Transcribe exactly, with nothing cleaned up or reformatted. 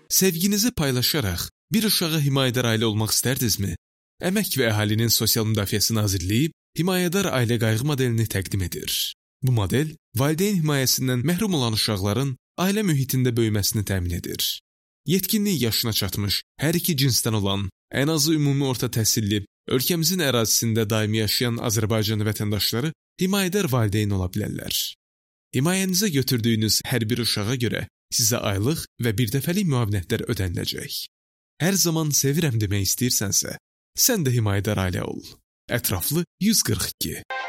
Sevginizi paylaşaraq bir uşağa himayədar ailə olmaq istərdinizmi? Əmək və Əhalinin Sosial Müdafiəsi Nazirliyi himayədar ailə qayğı modelini təqdim edir. Bu model, valideyn himayəsindən məhrum olan uşaqların ailə mühitində böyüməsini təmin edir. Yetkinlik yaşına çatmış, hər iki cinsdən olan, ən azı ümumi orta təhsilli, ölkəmizin ərazisində daimi yaşayan Azərbaycan vətəndaşları himayədar valideyn ola bilərlər. Himayənizə götürdüyünüz hər bir uşağa görə sizə aylıq və birdəfəlik müavinətlər ödəniləcək. Hər zaman sevirəm demək istəyirsənsə, sən də himayədar ailə ol. Ətraflı yüz qırx iki.